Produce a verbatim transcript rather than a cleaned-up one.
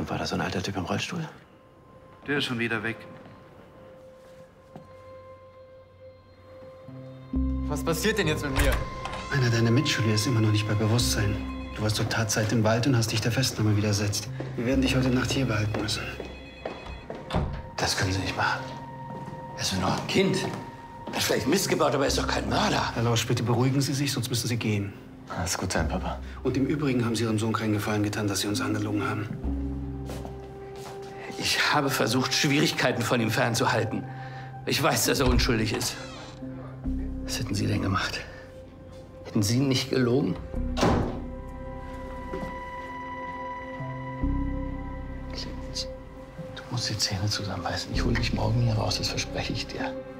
Und war da so ein alter Typ im Rollstuhl? Der ist schon wieder weg. Was passiert denn jetzt mit mir? Einer deiner Mitschüler ist immer noch nicht bei Bewusstsein. Du warst zur Tatzeit im Wald und hast dich der Festnahme widersetzt. Wir werden dich heute Nacht hier behalten müssen. Das können Sie nicht machen. Er ist nur noch ein Kind. Er hat vielleicht Mist gebaut, aber er ist doch kein Mörder. Herr Lausch, bitte beruhigen Sie sich, sonst müssen Sie gehen. Alles gut sein, Papa. Und im Übrigen haben Sie Ihrem Sohn keinen Gefallen getan, dass Sie uns angelogen haben. Ich habe versucht, Schwierigkeiten von ihm fernzuhalten. Ich weiß, dass er unschuldig ist. Was hätten Sie denn gemacht? Hätten Sie nicht gelogen? Clemens, du musst die Zähne zusammenbeißen. Ich hole dich morgen hier raus, das verspreche ich dir.